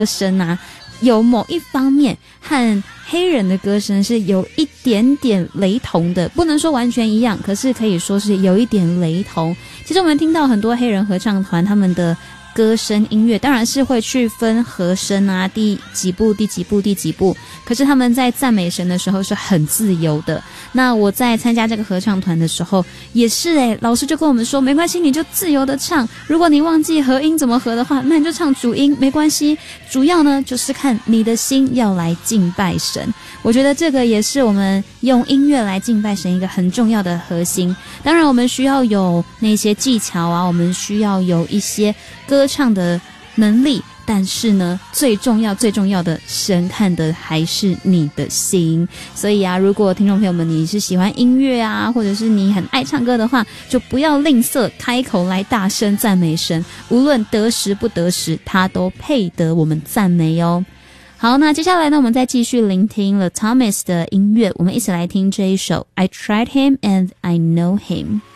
声啊，有某一方面和黑人的歌声是有一点点雷同的，不能说完全一样，可是可以说是有一点雷同。其实我们听到很多黑人合唱团他们的歌声音乐当然是会去分和声啊，第几步第几步第几步，可是他们在赞美神的时候是很自由的。那我在参加这个合唱团的时候也是老师就跟我们说，没关系，你就自由的唱，如果你忘记合音怎么合的话，那你就唱主音没关系，主要呢就是看你的心要来敬拜神。我觉得这个也是我们用音乐来敬拜神一个很重要的核心。当然我们需要有那些技巧啊，我们需要有一些歌唱的能力，但是呢最重要的，神看的还是你的心。所以啊，如果听众朋友们你是喜欢音乐啊，或者是你很爱唱歌的话，就不要吝啬开口来大声赞美神，无论得时不得时，他都配得我们赞美哦。好，那接下来呢，我们再继续聆听了 Thomas 的音乐，我们一起来听这一首 I Tried Him and I Know Him。